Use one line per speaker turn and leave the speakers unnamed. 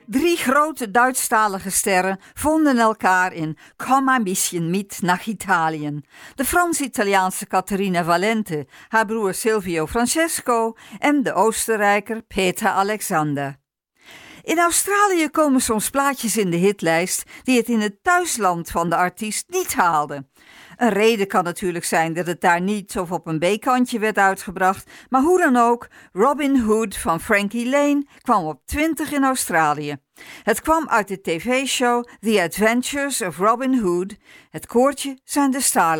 3 grote Duitsstalige sterren vonden elkaar in Komm ein bisschen mit nach Italië. De Frans-Italiaanse Caterina Valente, haar broer Silvio Francesco en de Oostenrijker Peter Alexander. In Australië komen soms plaatjes in de hitlijst die het in het thuisland van de artiest niet haalden. Een reden kan natuurlijk zijn dat het daar niet of op een B-kantje werd uitgebracht, maar hoe dan ook, Robin Hood van Frankie Lane kwam op 20 in Australië. Het kwam uit de tv-show The Adventures of Robin Hood. Het koortje zijn de Starlight.